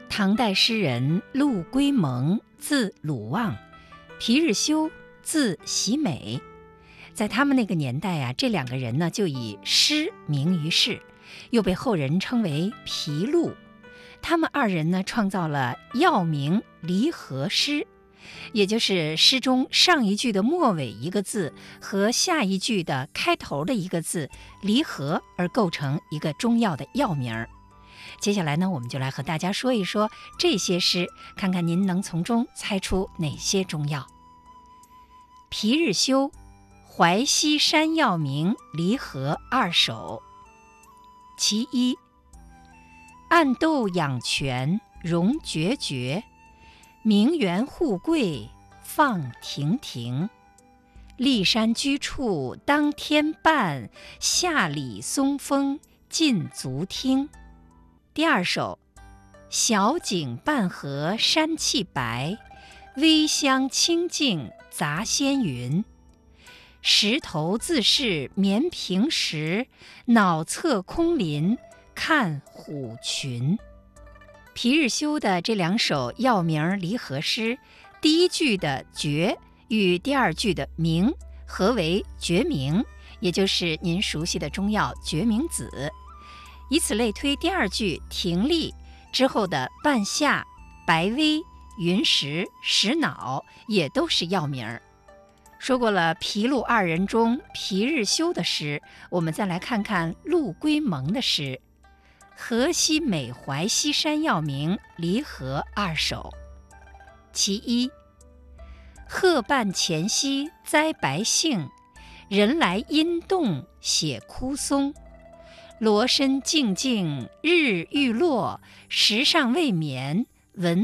唐代诗人陆龟蒙，字鲁望，皮日休，字喜美。在他们那个年代啊，这两个人呢就以诗名于世，又被后人称为皮陆。他们二人呢创造了药名离合诗，也就是诗中上一句的末尾一个字和下一句的开头的一个字离合而构成一个中药的药名。接下来呢，我们就来和大家说一说这些诗，看看您能从中猜出哪些中药。皮日休，淮西山药名离合二首。其一，暗豆养泉，荣决绝，名媛护贵，放亭亭。骊山居处当天半，下里松风尽足听。第二首，小井半河山气白，微香清净杂仙云。石头自是绵平石，脑侧空林看虎群。皮日休的这两首药名离合诗，第一句的决与第二句的明合为决明，也就是您熟悉的中药决明子。以此类推，第二句停立之后的半夏、白微、云石、石脑也都是药名。说过了皮陆二人中皮日休的诗，我们再来看看陆龟蒙的诗。河西美淮西山药名离合二首。其一，鹤半前溪栽白杏，人来阴洞写枯松。罗身静静日欲落，时尚未眠闻